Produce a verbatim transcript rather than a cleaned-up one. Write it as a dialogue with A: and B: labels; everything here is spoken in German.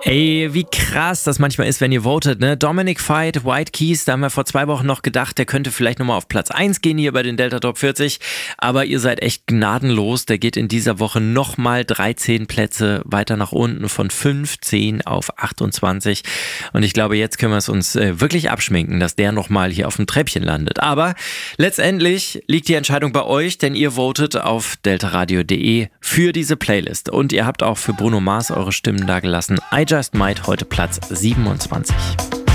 A: Ey, wie krass das manchmal ist, wenn ihr votet, ne? Dominic Veit, White Keys, da haben wir vor zwei Wochen noch gedacht, der könnte vielleicht nochmal auf Platz eins gehen hier bei den Delta Top vierzig. Aber ihr seid echt gnadenlos. Der geht in dieser Woche nochmal dreizehn Plätze weiter nach unten, von fünfzehn auf achtundzwanzig. Und ich glaube, jetzt können wir es uns äh, wirklich abschminken, dass der nochmal hier auf dem Treppchen landet. Aber letztendlich liegt die Entscheidung bei euch, denn ihr votet auf deltaradio punkt de für diese Playlist. Und ihr habt auch für Bruno Mars eure Stimmen dagelassen. I Just Might heute Platz siebenundzwanzig.